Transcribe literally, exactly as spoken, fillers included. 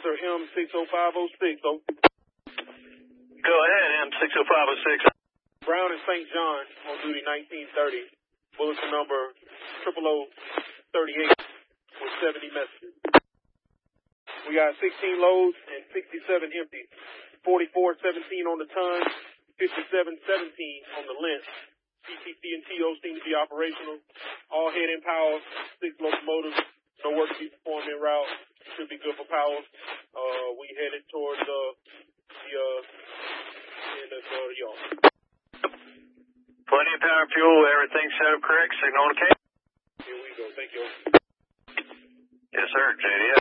sir, M six oh five oh six. Oh. Go ahead, M six oh five oh six. Brown and Saint John on duty nineteen thirty. Bulletin number triple O thirty-eight with seventy messages. We got sixteen loads and sixty-seven empty. forty-four seventeen on the ton, fifty-seven seventeen on the length. C T C and T O seem to be operational. All head in power, six locomotives. No work to be performed en route. Should be good for power. Uh, we headed towards uh, the uh, end of the yard. Plenty of power, fuel, everything set up correct. Signal to K. Here we go. Thank you. Yes, sir. J D